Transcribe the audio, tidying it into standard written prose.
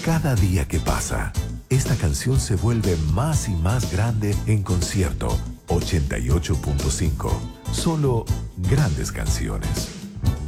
Cada día que pasa, esta canción se vuelve más y más grande en concierto. 88.5. Solo grandes canciones.